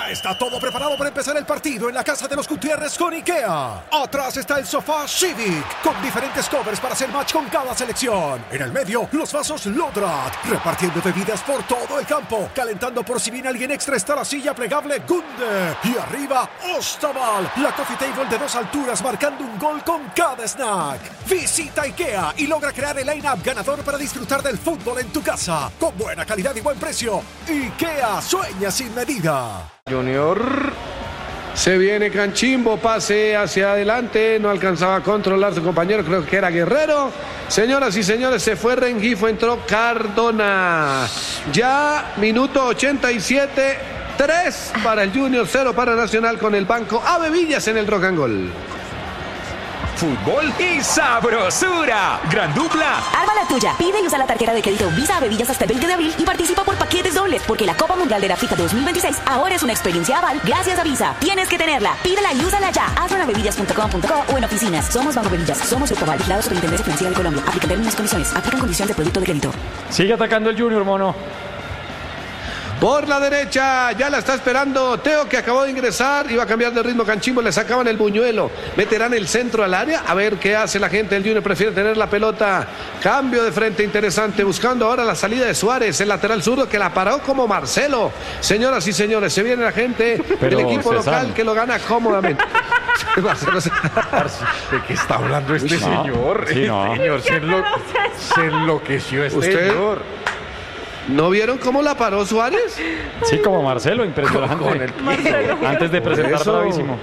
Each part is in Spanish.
Ya está todo preparado para empezar el partido en la casa de los Gutiérrez con IKEA. Atrás está el sofá Civic, con diferentes covers para hacer match con cada selección. En el medio, los vasos Lodrat, repartiendo bebidas por todo el campo. Calentando por si viene alguien extra está la silla plegable Gunde. Y arriba, Ostaval, la coffee table de 2 alturas marcando un gol con cada snack. Visita IKEA y logra crear el line-up ganador para disfrutar del fútbol en tu casa. Con buena calidad y buen precio. IKEA, sueña sin medida. Junior, se viene Canchimbo, pase hacia adelante, no alcanzaba a controlar su compañero, creo que era Guerrero. Señoras y señores, se fue Rengifo, entró Cardona. Ya minuto 87, 3 para el Junior, 0 para Nacional con el banco Ave Villas en el Rock and Goal. Fútbol y sabrosura. Gran dupla. Arma la tuya. Pide y usa la tarjeta de crédito Visa Bebillas hasta el 20 de abril y participa por paquetes dobles, porque la Copa Mundial de la FIFA 2026 ahora es una experiencia aval gracias a Visa. Tienes que tenerla. Pídela y úsala ya. Hazlo en avevillas.com.co o en oficinas. Somos Banco Bebillas. Somos Grupo Aval, vigilado Superintendencia Financiera de Colombia. Aplican términos y condiciones. Aplican condiciones de producto de crédito. Sigue atacando el Junior, mono. Por la derecha, ya la está esperando Teo, que acabó de ingresar, iba a cambiar de ritmo Canchimbo, le sacaban el buñuelo, meterán el centro al área, a ver qué hace la gente del Junior, prefiere tener la pelota, cambio de frente interesante, buscando ahora la salida de Suárez, el lateral zurdo que la paró como Marcelo. Señoras y señores, se viene la gente del equipo local que lo gana cómodamente. ¿De qué está hablando este señor? Sí, no. Señor, se enloqueció este señor. ¿No vieron cómo la paró Suárez? Sí, como Marcelo, impresionante. Antes de presentar bravísimo.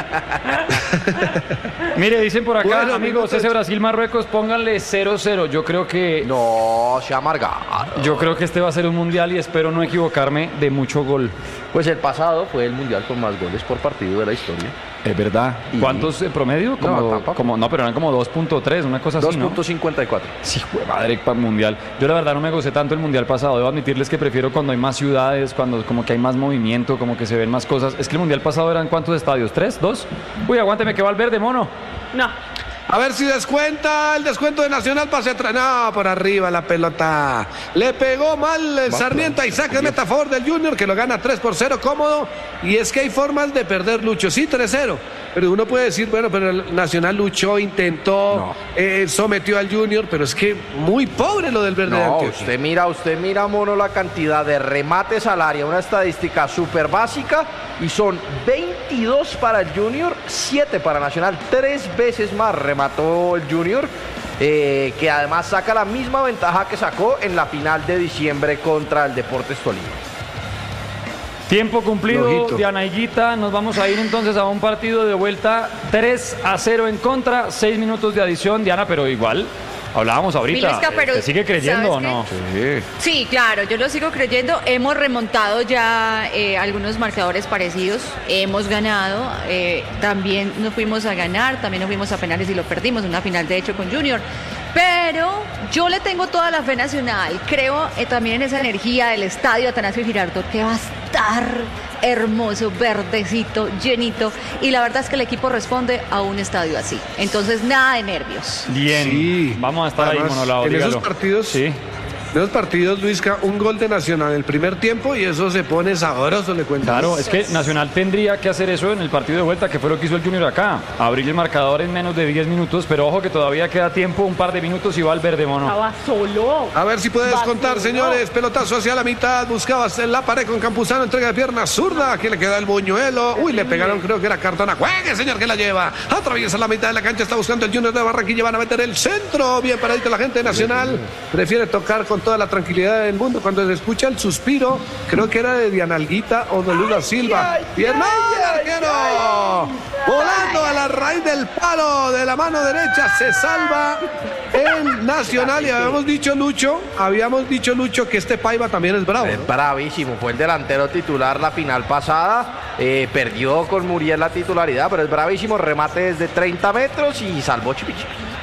Mire, dicen por acá, bueno, amigos, ese Brasil-Marruecos, pónganle 0-0. Yo creo que... No, se amarga. Yo creo que este va a ser un mundial y espero no equivocarme de mucho gol. Pues el pasado fue el mundial con más goles por partido de la historia. Es verdad. ¿Cuántos promedio? No, pero eran como 2.3, una cosa así, ¿no? 2.54. Sí, madre, para mundial. Yo la verdad no me gocé tanto el mundial pasado. Debo admitirles que prefiero cuando hay más ciudades, cuando como que hay más movimiento, como que se ven más cosas. Es que el mundial pasado eran ¿cuántos estadios? ¿3? ¿2? Uy, aguánteme que va al verde, mono. No. A ver si descuenta el descuento de Nacional, pase atrás. No, por arriba la pelota. Le pegó mal el Sarmiento y saque de meta a favor del Junior, que lo gana 3-0 cómodo. Y es que hay formas de perder, Lucho. Sí, 3-0. Pero uno puede decir, bueno, pero el Nacional luchó, intentó, sometió al Junior, pero es que muy pobre lo del verde. No, usted mira, mono, la cantidad de remates al área, una estadística súper básica, y son 22 para el Junior, 7 para Nacional, 3 veces más remató el Junior, que además saca la misma ventaja que sacó en la final de diciembre contra el Deportes Tolima. Tiempo cumplido, Diana Higuita. Nos vamos a ir entonces a un partido de vuelta 3-0 en contra, 6 minutos de adición, Diana, pero igual hablábamos ahorita. Miluska, pero ¿te sigue creyendo o no? Sí, claro, yo lo sigo creyendo. Hemos remontado ya algunos marcadores parecidos. Hemos ganado. También nos fuimos a ganar, también nos fuimos a penales y lo perdimos. Una final, de hecho, con Junior. Pero yo le tengo toda la fe Nacional. Creo también en esa energía del estadio Atanasio Girardot, que va a estar hermoso, verdecito, llenito. Y la verdad es que el equipo responde a un estadio así. Entonces, nada de nervios. Bien, sí. Vamos a estar además, ahí, Monolao. En esos partidos, sí. En esos partidos, Luisca, un gol de Nacional en el primer tiempo y eso se pone sabroso, le cuento. Claro, es que Nacional tendría que hacer eso en el partido de vuelta, que fue lo que hizo el Junior acá. Abrir el marcador en menos de 10 minutos, pero ojo que todavía queda tiempo, un par de minutos y va al verde, mono. Estaba solo. A ver si puede descontar, señores. Pelotazo hacia la mitad, buscaba en la pared con Campuzano, entrega de pierna zurda, aquí le queda el buñuelo. Uy, le pegaron, creo que era Cardona. ¡Juegue, señor, que la lleva! Atraviesa la mitad de la cancha, está buscando el Junior de Barranquilla, van a meter el centro. Bien paradito la gente de Nacional. Prefiere tocar con toda la tranquilidad del mundo cuando se escucha el suspiro, creo que era de Dianalguita o de Lula Silva. ¡Bien, arquero! Volando a la raíz del palo de la mano derecha, se salva el Nacional. Y habíamos dicho, Lucho, que este Paiva también es bravo, ¿no? Es bravísimo, fue el delantero titular la final pasada, perdió con Muriel la titularidad, pero es bravísimo, remate desde 30 metros y salvó Chipichi.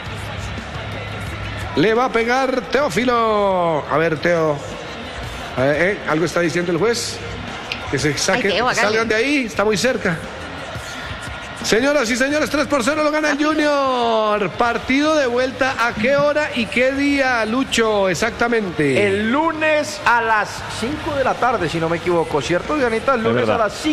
Le va a pegar Teófilo. A ver, Teo. Algo está diciendo el juez. Que se saque, Teo, salgan de ahí. Está muy cerca. Señoras y señores, 3-0 lo gana el Junior. Partido de vuelta. ¿A qué hora y qué día, Lucho? Exactamente. El lunes a las 5 de la tarde, si no me equivoco. ¿Cierto, Dianita? El lunes a las 5.